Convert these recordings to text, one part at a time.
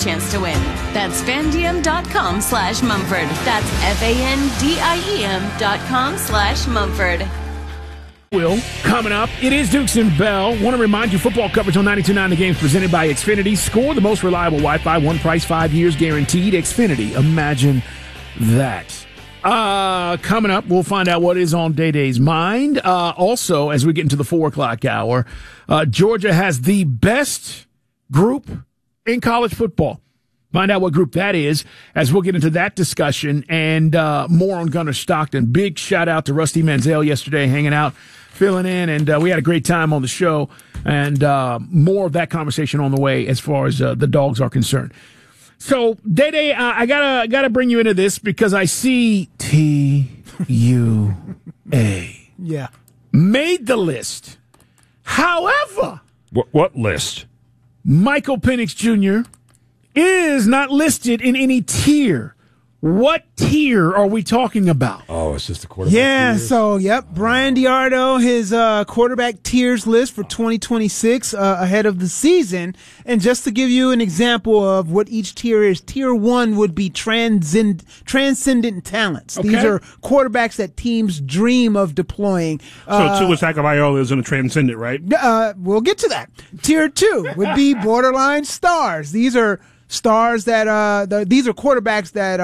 chance to win. That's fandiem.com/Mumford. That's FANDIEM.com/Mumford. Will coming up. It is Dukes and Bell. Want to remind you, football coverage on 92.9 The Game's presented by Xfinity. Score the most reliable Wi-Fi, one price, 5 years guaranteed. Xfinity. Imagine that. Coming up, we'll find out what is on Day Day's mind. Also, as we get into the 4 o'clock hour, Georgia has the best group in college football. Find out what group that is as we'll get into that discussion and more on Gunnar Stockton. Big shout out to Rusty Manziel yesterday hanging out, filling in, and we had a great time on the show. And more of that conversation on the way as far as the Dogs are concerned. So, Day, I gotta bring you into this because I see TUA. Yeah. Made the list. However, what list? Michael Penix Jr. is not listed in any tier. What tier are we talking about? Oh, it's just the quarterback tiers? So, Brian Diardo, his quarterback tiers list for 2026 ahead of the season. And just to give you an example of what each tier is, Tier 1 would be transcendent talents. Okay. These are quarterbacks that teams dream of deploying. So Tua Tagovailoa is in a transcendent, right? We'll get to that. Tier 2 would be borderline stars. These are stars that these are quarterbacks that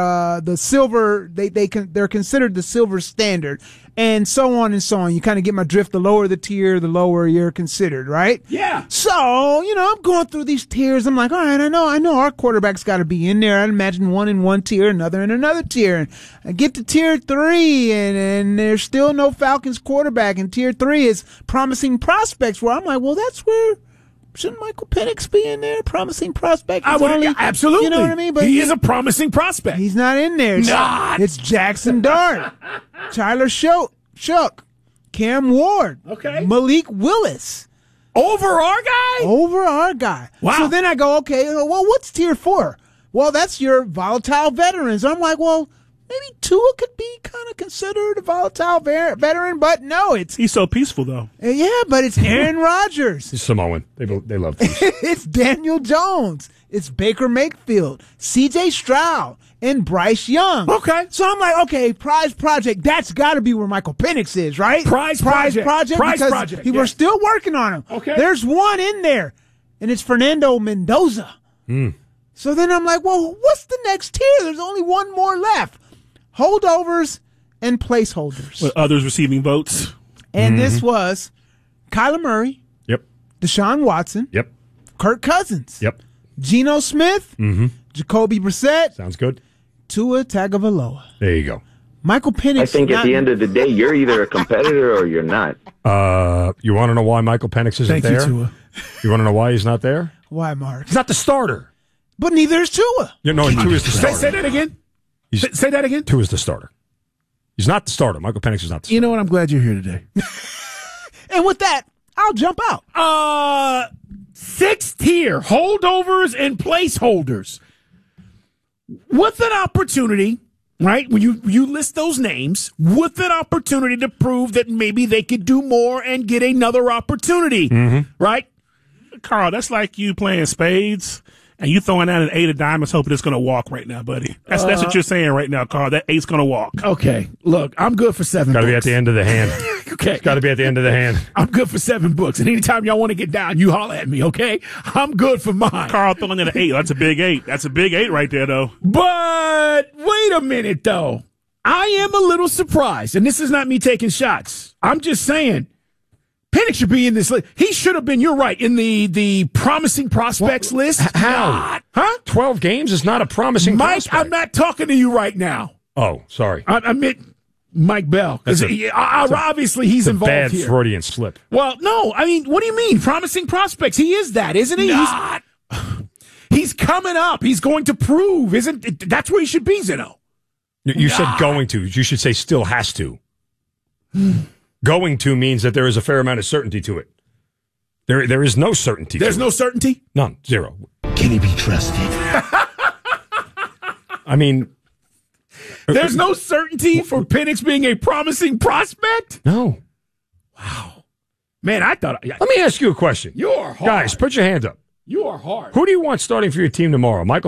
they're considered the silver standard, and so on and so on. You kind of get my drift. The lower the tier, the lower you're considered, right? Yeah. So I'm going through these tiers. I'm like, all right, I know our quarterback's got to be in there. I'd imagine one in one tier, another in another tier. And I get to tier 3, and there's still no Falcons quarterback. And tier 3 is promising prospects. Where I'm like, well, that's where. Shouldn't Michael Penix be in there? Promising prospect. Absolutely. You know what I mean? But he is a promising prospect. He's not in there. It's Jackson Dart, Tyler Shook, Cam Ward, Malik Willis. Over our guy? Wow. So then I go, okay, well, what's tier 4? Well, that's your volatile veterans. I'm like, well, maybe Tua could be kind of considered a volatile veteran, but no, he's so peaceful though. Yeah, but it's Aaron Rodgers. He's Samoan. They love peace. It's Daniel Jones. It's Baker Mayfield, C.J. Stroud, and Bryce Young. Okay. So I'm like, okay, prize project. That's got to be where Michael Penix is, right? Prize project. We're still working on him. Okay. There's one in there, and it's Fernando Mendoza. So then I'm like, well, what's the next tier? There's only one more left. Holdovers and placeholders. With others receiving votes. And this was Kyler Murray. Yep. Deshaun Watson. Yep. Kirk Cousins. Yep. Geno Smith. Jacoby Brissett. Sounds good. Tua Tagovailoa. There you go. Michael Penix. I think at the end of the day, you're either a competitor or you're not. You want to know why Michael Penix isn't there? Thank you, Tua. You want to know why he's not there? Why, Mark? He's not the starter. But neither is Tua. No, Tua is the starter. Say that again. Say that again. Tua is the starter. He's not the starter. Michael Penix is not the starter. You know what? I'm glad you're here today. And with that, I'll jump out. 6th tier, holdovers and placeholders. With an opportunity, right, when you list those names, with an opportunity to prove that maybe they could do more and get another opportunity, right? Carl, that's like you playing spades and you throwing out an 8 of diamonds hoping it's going to walk right now, buddy. That's what you're saying right now, Carl. That 8's going to walk. Okay, look, I'm good for 7 Got to books. be at the end of the hand. Okay. Got to be at the end of the hand. I'm good for 7 books. And anytime y'all want to get down, you holler at me, okay? I'm good for mine. Carl throwing in an 8. That's a big 8. That's a big 8 right there, though. But wait a minute, though. I am a little surprised, and this is not me taking shots. I'm just saying, Penix should be in this list. He should have been, you're right, in the promising prospects list. How? God. Huh? 12 games is not a promising Mike, prospect. I'm not talking to you right now. Oh, sorry. I meant Mike Bell. Because obviously he's involved bad here. Freudian slip. Well, no, I mean, what do you mean? Promising prospects. He is that, isn't he? Not. He's coming up. He's going to prove. That's where he should be, Zeno. You said going to. You should say still has to. Going to means that there is a fair amount of certainty to it. There is no certainty. There's no certainty? None. Zero. Can he be trusted? I mean, there's no certainty for Penix being a promising prospect? No. Wow. Man, I thought... Let me ask you a question. You are hard. Guys, put your hand up. You are hard. Who do you want starting for your team tomorrow? Michael